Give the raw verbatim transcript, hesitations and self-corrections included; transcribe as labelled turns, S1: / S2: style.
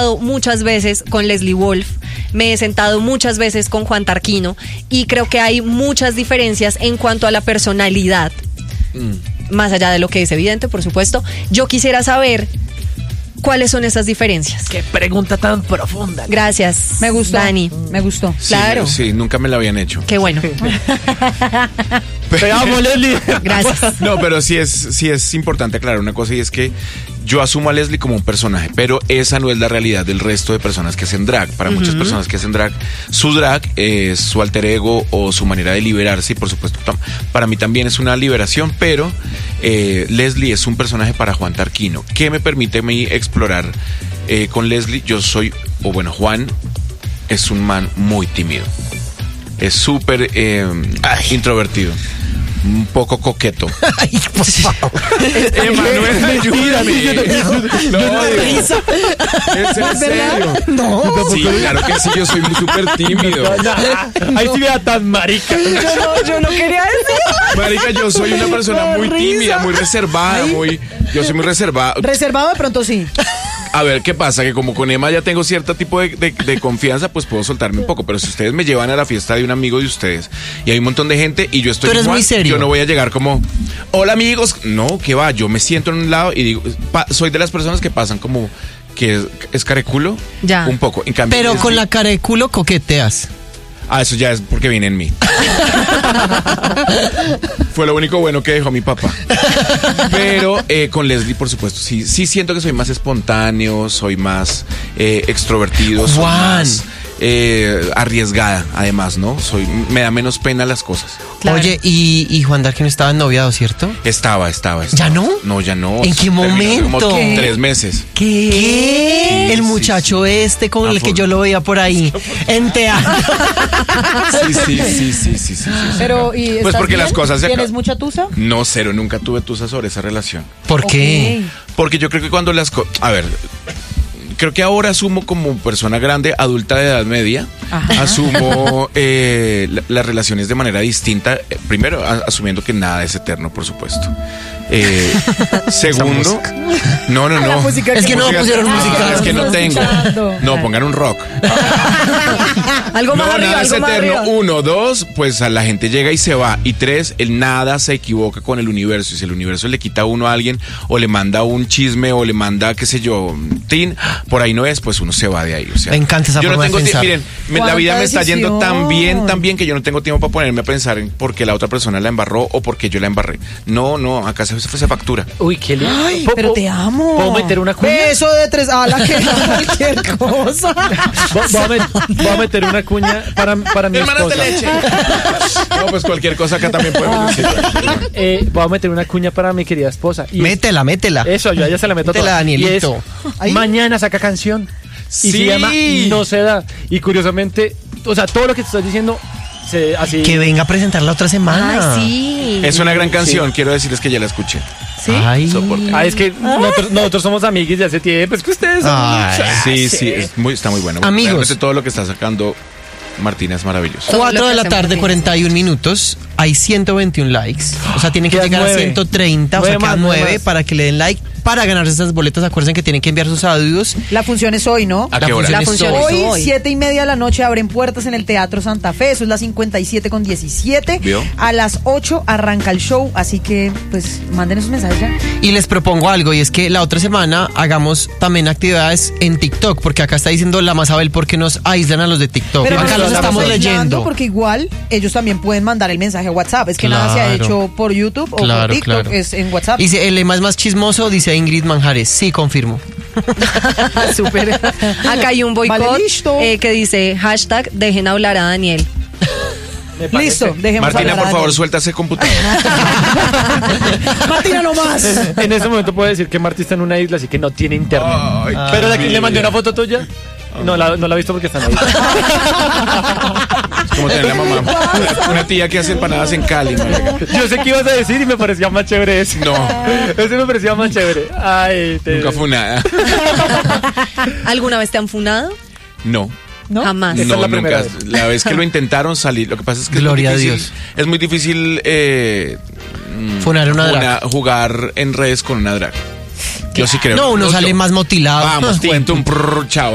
S1: sentado muchas veces con Leslie Wolf, me he sentado muchas veces con Juan Tarquino y creo que hay muchas diferencias en cuanto a la personalidad, mm. más allá de lo que es evidente, por supuesto. Yo quisiera saber cuáles son esas diferencias.
S2: Qué pregunta tan profunda.
S1: Gracias.
S3: Me gustó.
S1: Dani.
S3: Me gustó.
S4: Sí,
S1: Claro.
S4: Sí, nunca me la habían hecho.
S1: Qué bueno.
S2: Te amo, Leslie.
S1: Gracias.
S4: No, pero sí es, sí es importante aclarar una cosa, y es que yo asumo a Leslie como un personaje, pero esa no es la realidad del resto de personas que hacen drag. Para uh-huh. muchas personas que hacen drag, su drag es su alter ego o su manera de liberarse, y por supuesto para mí también es una liberación, pero eh, Leslie es un personaje para Juan Tarquino. ¿Qué me permite a mí explorar eh, con Leslie? Yo soy, o bueno, Juan es un man muy tímido, es súper eh, introvertido, un poco coqueto.
S5: Ay, por favor.
S4: Emanuel, ayúdame. No, no,
S5: risa.
S4: ¿Es en serio?
S5: No.
S4: Sí, claro que sí, yo soy súper tímido.
S2: Ahí sí vea tan marica.
S3: Yo no, yo no quería decir.
S4: Marica, yo soy una persona muy tímida, muy reservada, muy... Yo soy muy reservado.
S3: Reservado de pronto sí.
S4: A ver, ¿qué pasa? Que como con Emma ya tengo cierto tipo de, de, de confianza, pues puedo soltarme un poco. Pero si ustedes me llevan a la fiesta de un amigo de ustedes y hay un montón de gente y yo estoy...
S5: Tú eres
S4: igual,
S5: muy serio.
S4: Yo no voy a llegar como, hola amigos. No, ¿qué va? Yo me siento en un lado y digo, pa, soy de las personas que pasan como que es, es careculo.
S1: Ya.
S4: Un poco. En cambio,
S5: Pero
S4: es
S5: con
S4: mi...
S5: la cara de culo coqueteas.
S4: Ah, eso ya es porque viene en mí. Fue lo único bueno que dejó mi papá. Pero eh, con Leslie, por supuesto, sí, sí siento que soy más espontáneo, soy más eh, extrovertido, soy
S5: Juan.
S4: más eh, arriesgada, además, ¿no? Soy, me da menos pena las cosas.
S1: Claro.
S5: Oye, y, y Juan Darkin estaba noviado, ¿cierto?
S4: Estaba, estaba, estaba.
S5: ¿Ya no?
S4: No, ya no.
S5: ¿En qué
S4: Terminó
S5: momento?
S4: Como
S5: ¿Qué?
S4: tres meses.
S5: ¿Qué?
S4: Sí,
S5: El
S4: sí,
S5: muchacho
S4: sí.
S5: este con
S4: Ah,
S5: el que
S4: por-
S5: yo lo veía por ahí en teatro.
S4: Sí, sí, sí, sí, sí, sí, sí.
S3: Pero, ¿y
S4: Pues
S3: estás
S4: porque
S3: bien?
S4: las cosas se
S3: ¿Tienes
S4: acaban.
S3: mucha tusa?
S4: No, cero, nunca tuve tusa sobre esa relación.
S5: ¿Por qué?
S3: Ok.
S4: Porque yo creo que cuando las cosas... A ver, creo que ahora asumo como persona grande, adulta de edad media,
S3: Ajá.
S4: asumo eh, la- las relaciones de manera distinta. Eh, primero, a- asumiendo que nada es eterno, por supuesto. Eh, segundo, no, no,
S3: La
S4: no.
S3: música
S5: Es que no
S4: Música-
S5: pusieron
S4: Ah,
S5: música.
S4: Es que no tengo.
S3: escuchando.
S4: No, pongan un rock.
S3: Algo más
S4: No,
S3: arriba,
S4: nada es
S3: algo más
S4: eterno.
S3: arriba.
S4: Uno, dos, pues a la gente llega y se va. Y tres, el nada se equivoca con el universo. Y si el universo le quita a uno a alguien, o le manda un chisme, o le manda, qué sé yo, tin, por ahí no es, pues uno se va de ahí. O sea,
S5: Me encanta esa
S4: yo no
S5: forma de
S4: tengo ti-
S5: pensar.
S4: Miren, me- la
S3: ¿Cuánta
S4: vida me está yendo tan bien,
S3: decisión?
S4: tan bien que yo no tengo tiempo para ponerme a pensar en por qué la otra persona la embarró o por qué yo la embarré. No, no, acá se, se factura.
S2: Uy, qué lindo.
S3: Ay,
S2: ¿Puedo-
S3: pero te amo.
S2: ¿Puedo meter una cuña?
S3: Beso de tres alas, que cualquier cosa.
S2: Voy voy a, met- voy a meter una cuña para, para mi
S4: Hermanos
S2: esposa.
S4: de leche. No, pues cualquier cosa acá también podemos decir.
S2: Eh, voy a meter una cuña para mi querida esposa. Y
S5: Métela, métela.
S2: eso, yo a ella se la meto
S5: Métela,
S2: toda.
S5: Danielito.
S2: Y es,
S3: Ay.
S2: mañana saca canción. Y
S4: Sí.
S2: se llama No se da. Y curiosamente, o sea, todo lo que te estoy diciendo, se, así...
S5: Que venga a presentar la otra semana.
S1: Ay, sí.
S4: Es una gran canción, quiero decirles que ya la escuché.
S3: ¿Sí?
S5: Ay.
S4: Soporte.
S2: Ah, es que nosotros, nosotros somos amiguis de hace tiempo. Es que ustedes son
S5: Ay.
S2: muchachos.
S4: Sí, sí, es muy, está muy bueno.
S5: Amigos.
S4: Realmente todo lo que está sacando Martina es maravilloso.
S1: Todo lo
S5: cuatro
S1: que
S5: de la
S1: hacemos
S5: tarde,
S1: bien.
S5: cuarenta y un minutos. Hay ciento veintiún likes. O sea, tienen que
S2: Quedan
S5: llegar a
S2: nueve.
S5: ciento treinta. O sea,
S2: Nueve más,
S5: quedan
S2: nueve
S5: nueve
S2: más.
S5: para que le den like. Para ganarse estas boletas, acuérdense que tienen que enviar sus audios.
S3: La función es hoy, ¿no?
S4: ¿A
S5: La
S4: qué hora?
S5: función
S1: La
S5: es
S1: función
S5: hoy.
S1: es
S3: Hoy,
S1: hoy.
S3: siete y media de la noche, abren puertas en el Teatro Santa Fe. Eso es la cincuenta y siete con diecisiete.
S4: ¿Vio?
S3: A las ocho arranca el show. Así que, pues, manden esos mensajes ya.
S5: Y les propongo algo, y es que la otra semana hagamos también actividades en TikTok, porque acá está diciendo la Masabel por qué nos aíslan a los de TikTok.
S3: Pero
S5: acá
S3: no
S5: los estamos
S3: aislando,
S5: leyendo.
S3: Porque igual ellos también pueden mandar el mensaje a WhatsApp. Es que nada se ha
S5: Claro.
S3: hecho por YouTube o
S5: Claro,
S3: por TikTok,
S5: claro.
S3: es en WhatsApp.
S5: Dice, el lema es más chismoso, dice Ingrid Manjares. Sí, confirmo.
S1: Súper. Acá hay un boicot
S3: Vale, listo.
S1: eh, que dice hashtag dejen hablar a Daniel.
S2: Me parece.
S3: Listo, dejemos
S4: Martina,
S3: hablar
S4: por
S3: a
S4: favor,
S3: Daniel.
S4: suelta ese computador.
S3: Martina, no más.
S2: En este momento puedo decir que Marti está en una isla, así que no tiene internet.
S4: Ay,
S2: Pero de
S4: qué
S2: aquí le mandé
S4: vida.
S2: una foto tuya. No la, no la he visto porque está en la isla.
S4: Es como tener la mamá. Una, una tía que hace empanadas en Cali. marica.
S2: Yo sé qué ibas a decir y me parecía más chévere ese.
S4: No,
S2: Ese me parecía más chévere. Ay, te...
S4: nunca fue nada.
S1: ¿Alguna vez te han funado?
S4: No.
S3: ¿No?
S1: Jamás.
S2: Esta
S4: No,
S2: es la primera
S4: nunca.
S2: vez.
S4: La vez que lo intentaron salir, lo que pasa es que
S5: Gloria a
S4: es muy
S5: Dios.
S4: difícil, es muy difícil eh, mm,
S5: Funar una drag.
S4: jugar en redes con una drag. Yo sí creo.
S5: No, uno
S4: yo-
S5: sale más motilado.
S4: Vamos,
S5: Bueno.
S4: tinto, un prrr, chao.